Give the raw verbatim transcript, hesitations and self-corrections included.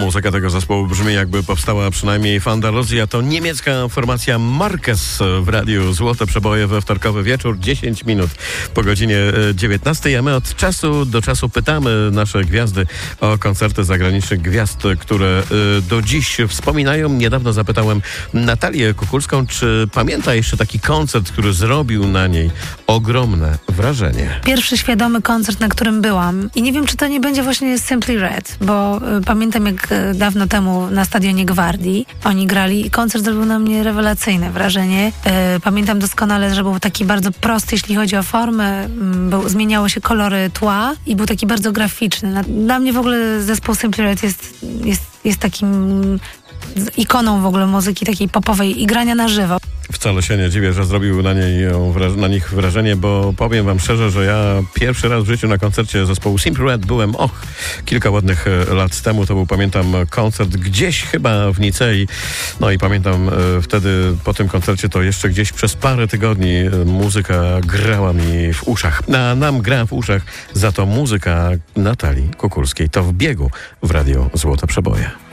Muzyka tego zespołu brzmi, jakby powstała przynajmniej w Andaluzji, a to niemiecka formacja Marquez w radiu Złote Przeboje we wtorkowy wieczór, dziesięć minut po godzinie dziewiętnastej, a my od czasu do czasu pytamy nasze gwiazdy o koncerty zagranicznych gwiazd, które do dziś wspominają. Niedawno zapytałem Natalię Kukulską, czy pamięta jeszcze taki koncert, który zrobił na niej ogromne wrażenie. Pierwszy świadomy koncert, na którym byłam, i nie wiem, czy to nie będzie właśnie Simply Red, bo y, pamiętam, jak y, dawno temu na stadionie Gwardii oni grali i koncert zrobił na mnie rewelacyjne wrażenie. Y, pamiętam doskonale, że był taki bardzo prosty, jeśli chodzi o formę, y, był, zmieniały się kolory tła i był taki bardzo graficzny. Na, dla mnie w ogóle zespół Simply Red jest, jest, jest takim ikoną w ogóle muzyki takiej popowej i grania na żywo. Wcale się nie dziwię, że zrobił na, niej, na nich wrażenie, bo powiem wam szczerze, że ja pierwszy raz w życiu na koncercie zespołu Simply Red byłem, och, kilka ładnych lat temu. To był, pamiętam, koncert gdzieś chyba w Nicei. No i pamiętam e, wtedy po tym koncercie to jeszcze gdzieś przez parę tygodni muzyka grała mi w uszach. A nam gra w uszach za to muzyka Natalii Kukulskiej. To w biegu w Radio Złote Przeboje.